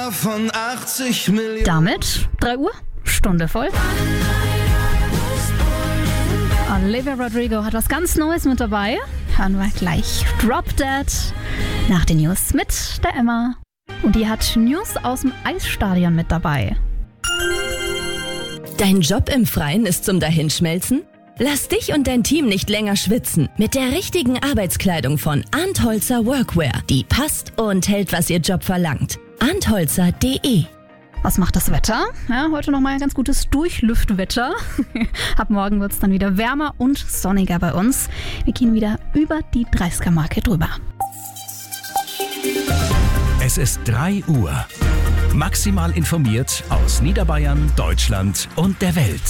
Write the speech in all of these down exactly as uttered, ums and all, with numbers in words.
Einer von achtzig Millionen. Damit drei Uhr, Stunde voll. Olivia Rodrigo hat was ganz Neues mit dabei. Hören wir gleich Drop Dead nach den News mit der Emma. Und die hat News aus dem Eisstadion mit dabei. Dein Job im Freien ist zum Dahinschmelzen? Lass dich und dein Team nicht länger schwitzen. Mit der richtigen Arbeitskleidung von Arndt Holzer Workwear. Die passt und hält, was ihr Job verlangt. arndt holzer punkt de. Was macht das Wetter? Ja, heute nochmal ein ganz gutes Durchlüftwetter. Ab morgen wird es dann wieder wärmer und sonniger bei uns. Wir gehen wieder über die dreißiger-Marke drüber. Es ist drei Uhr. Maximal informiert aus Niederbayern, Deutschland und der Welt.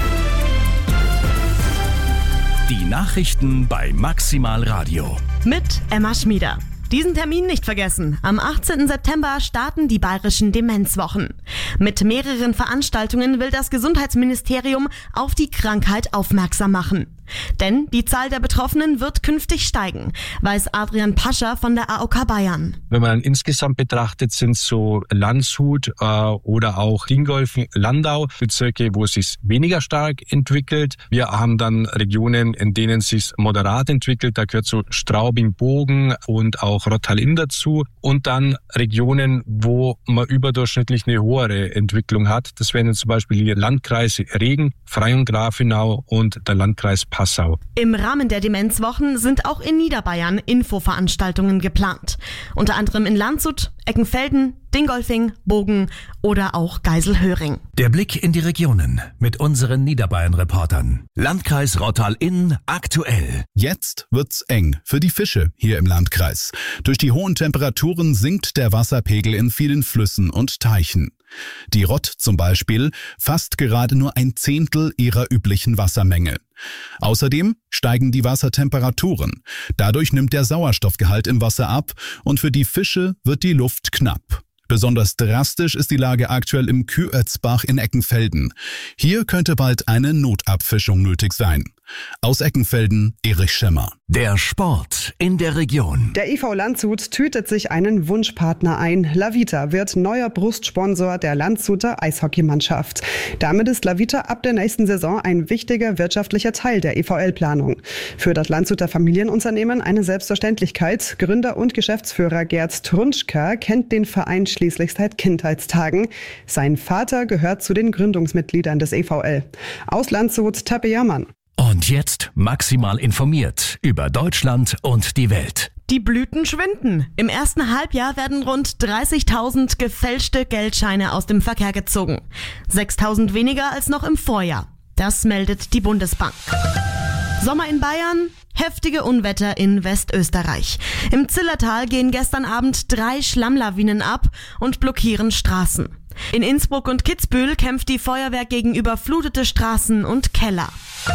Die Nachrichten bei Maximal Radio. Mit Emma Schmieder. Diesen Termin nicht vergessen. Am achtzehnten September starten die bayerischen Demenzwochen. Mit mehreren Veranstaltungen will das Gesundheitsministerium auf die Krankheit aufmerksam machen. Denn die Zahl der Betroffenen wird künftig steigen, weiß Adrian Pascher von der A O K Bayern. Wenn man insgesamt betrachtet, sind so Landshut äh, oder auch Dingolfing, Landau Bezirke, wo es sich weniger stark entwickelt. Wir haben dann Regionen, in denen es sich moderat entwickelt. Da gehört so Straubing, Bogen und auch Rottal-Inn dazu. Und dann Regionen, wo man überdurchschnittlich eine höhere Entwicklung hat. Das wären zum Beispiel die Landkreise Regen, Freyung-Grafenau und der Landkreis Passau. Im Rahmen der Demenzwochen sind auch in Niederbayern Infoveranstaltungen geplant. Unter anderem in Landshut, Eckenfelden, Dingolfing, Bogen oder auch Geiselhöring. Der Blick in die Regionen mit unseren Niederbayern-Reportern. Landkreis Rottal-Inn aktuell. Jetzt wird's eng für die Fische hier im Landkreis. Durch die hohen Temperaturen sinkt der Wasserpegel in vielen Flüssen und Teichen. Die Rott zum Beispiel fasst gerade nur ein Zehntel ihrer üblichen Wassermenge. Außerdem steigen die Wassertemperaturen. Dadurch nimmt der Sauerstoffgehalt im Wasser ab und für die Fische wird die Luft knapp. Besonders drastisch ist die Lage aktuell im Kühötzbach in Eckenfelden. Hier könnte bald eine Notabfischung nötig sein. Aus Eckenfelden, Erich Schemmer. Der Sport in der Region. Der I V Landshut tütet sich einen Wunschpartner ein. Lavita wird neuer Brustsponsor der Landshuter Eishockeymannschaft. Damit ist Lavita ab der nächsten Saison ein wichtiger wirtschaftlicher Teil der E V L-Planung. Für das Landshuter Familienunternehmen eine Selbstverständlichkeit. Gründer und Geschäftsführer Gerd Trunschka kennt den Verein schließlich seit Kindheitstagen. Sein Vater gehört zu den Gründungsmitgliedern des E V L. Aus Landshut, Tappe Jamann. Und jetzt maximal informiert über Deutschland und die Welt. Die Blüten schwinden. Im ersten Halbjahr werden rund dreißigtausend gefälschte Geldscheine aus dem Verkehr gezogen. sechstausend weniger als noch im Vorjahr. Das meldet die Bundesbank. Sommer in Bayern, heftige Unwetter in Westösterreich. Im Zillertal gehen gestern Abend drei Schlammlawinen ab und blockieren Straßen. In Innsbruck und Kitzbühel kämpft die Feuerwehr gegen überflutete Straßen und Keller.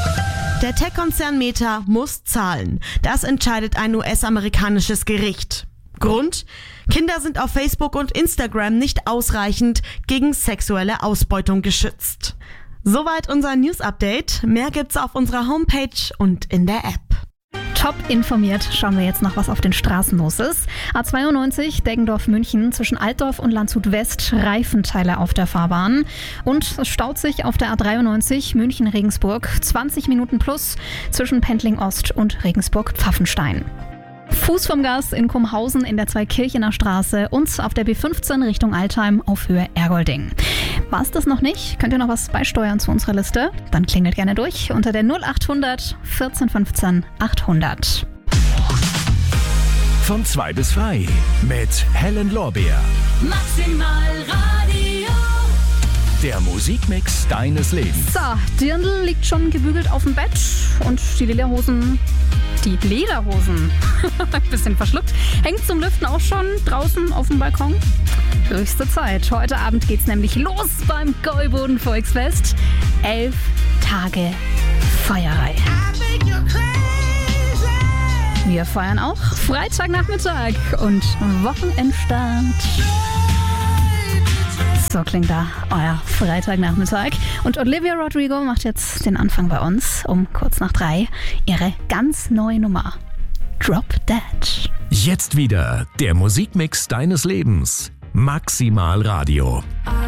Der Tech-Konzern Meta muss zahlen. Das entscheidet ein U S-amerikanisches Gericht. Grund? Kinder sind auf Facebook und Instagram nicht ausreichend gegen sexuelle Ausbeutung geschützt. Soweit unser News-Update. Mehr gibt's auf unserer Homepage und in der App. Top informiert schauen wir jetzt noch, was auf den Straßen los ist. A zweiundneunzig, Deggendorf-München, zwischen Altdorf und Landshut West, Reifenteile auf der Fahrbahn. Und es staut sich auf der A dreiundneunzig, München-Regensburg, zwanzig Minuten plus zwischen Pendling Ost und Regensburg-Pfaffenstein. Fuß vom Gas in Kumhausen in der Zweikirchener Straße und auf der B fünfzehn Richtung Altheim auf Höhe Ergolding. War es das noch nicht? Könnt ihr noch was beisteuern zu unserer Liste? Dann klingelt gerne durch unter der null achthundert vierzehn fünfzehn achthundert. Von zwei bis frei mit Helen Lorbeer. Maximal Radio. Der Musikmix deines Lebens. So, Dirndl liegt schon gebügelt auf dem Bett und die Lederhosen, die Lederhosen, ein bisschen verschluckt, hängt zum Lüften auch schon draußen auf dem Balkon. Höchste Zeit. Heute Abend geht's nämlich los beim Gäuboden Volksfest. Elf Tage Feierei. Wir feiern auch Freitagnachmittag und Wochenendstart. So klingt da euer Freitagnachmittag. Und Olivia Rodrigo macht jetzt den Anfang bei uns um kurz nach drei. Ihre ganz neue Nummer. Drop Dead. Jetzt wieder der Musikmix deines Lebens. Maximal Radio.